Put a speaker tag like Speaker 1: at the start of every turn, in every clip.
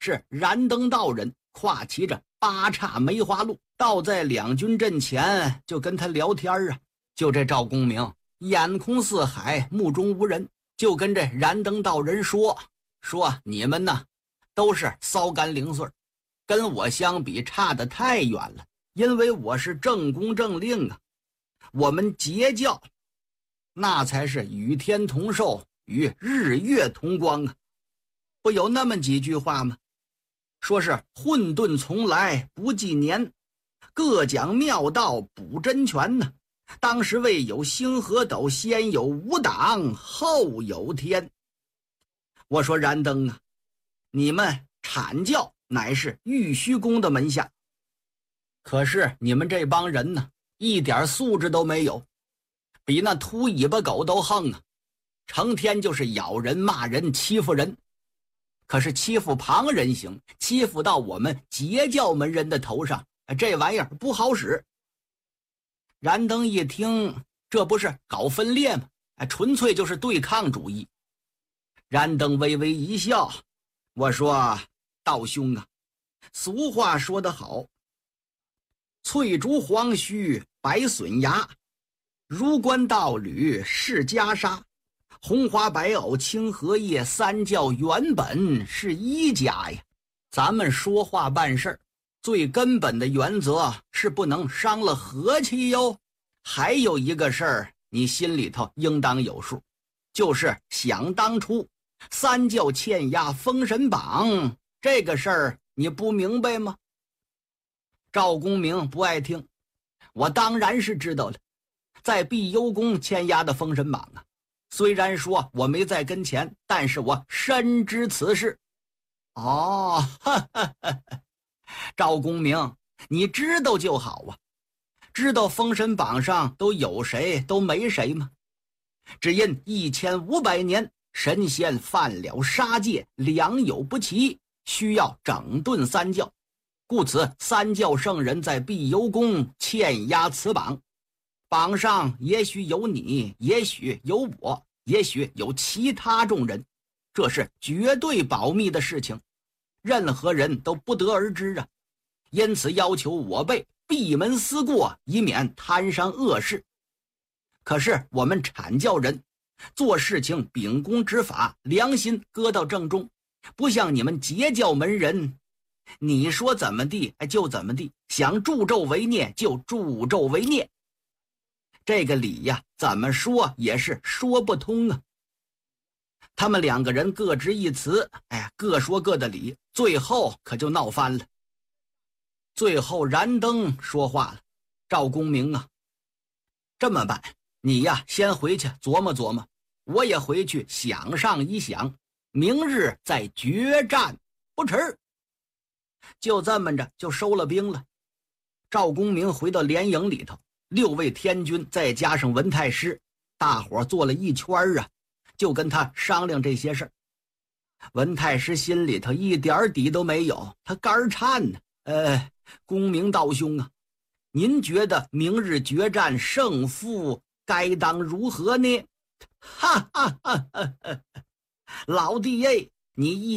Speaker 1: 是燃灯道人跨骑着八叉梅花鹿到在两军阵前，就跟他聊天啊。就这赵公明眼空四海，目中无人，就跟这燃灯道人说你们呢都是骚干零碎，跟我相比差得太远了，因为我是正宫正令啊，我们截教那才是与天同寿，与日月同光啊。不有那么几句话吗？说是混沌从来不计年，各讲妙道补真权呢。当时未有星河斗，先有五党，后有天。我说燃灯啊，你们阐教乃是玉虚宫的门下，可是你们这帮人呢，一点素质都没有，比那秃尾巴狗都横啊，成天就是咬人骂人欺负人。可是欺负旁人行，欺负到我们截教门人的头上，这玩意儿不好使。燃灯一听，这不是搞分裂吗？纯粹就是对抗主义。燃灯微微一笑，我说道兄啊，俗话说得好，翠竹黄须白笋芽，如冠道侣是袈裟，红花白袄青荷叶，三教原本是一家呀。咱们说话办事儿，最根本的原则是不能伤了和气哟。还有一个事儿，你心里头应当有数，就是想当初三教欠押封神榜这个事儿，你不明白吗？赵公明不爱听，我当然是知道了，在碧幽宫欠押的封神榜啊，虽然说我没在跟前，但是我深知此事。哦，哈哈哈，赵公明，你知道就好啊。知道封神榜上都有谁都没谁吗？只因1500年神仙犯了杀戒，良莠不齐，需要整顿三教，故此三教圣人在碧幽宫欠押此榜。榜上也许有你，也许有我，也许有其他众人，这是绝对保密的事情，任何人都不得而知啊。因此要求我辈闭门思过，以免摊上恶事。可是我们阐教人做事情秉公执法，良心搁到正中，不像你们截教门人，你说怎么地就怎么地，想助纣为虐就助纣为虐。这个理呀，怎么说也是说不通啊。他们两个人各执一词，各说各的理，最后可就闹翻了。最后燃灯说话了，赵公明啊，这么办，你呀先回去琢磨琢磨，我也回去想上一想，明日再决战不迟。就这么着就收了兵了。赵公明回到连营里头，6位天军再加上文太师，大伙坐了一圈啊，就跟他商量这些事儿。文太师心里头一点底都没有，他肝颤呢。公明道兄啊，您觉得明日决战胜负该当如何呢？哈哈哈哈哈！老弟耶，你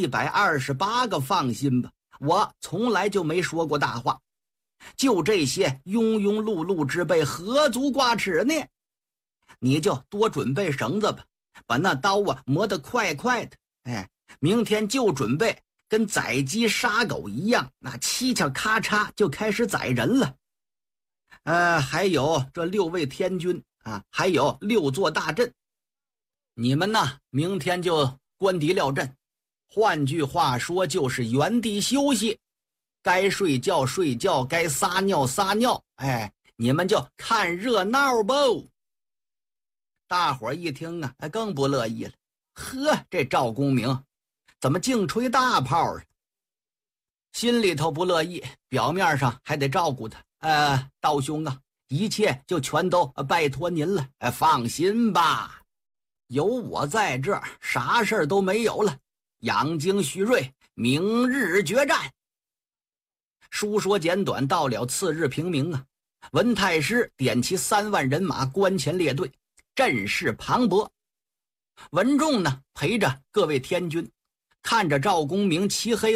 Speaker 1: 128个放心吧，我从来就没说过大话，就这些庸庸碌碌之辈何足挂齿呢？你就多准备绳子吧，把那刀啊磨得快快的，明天就准备跟宰鸡杀狗一样，那七巧咔嚓就开始宰人了。还有这6位天军啊，还有6座大阵，你们呢明天就关敌料阵，换句话说就是原地休息，该睡觉睡觉，该撒尿撒尿，你们就看热闹吧。大伙一听啊，更不乐意了。呵，这赵公明怎么净吹大炮啊？心里头不乐意，表面上还得照顾他。道兄啊，一切就全都拜托您了。放心吧，有我在这儿，啥事儿都没有了。养精蓄锐，明日决战。书说简短，到了次日平明啊，文太师点其3万人马关前列队，阵势磅礴。文仲呢陪着各位天军，看着赵公明漆黑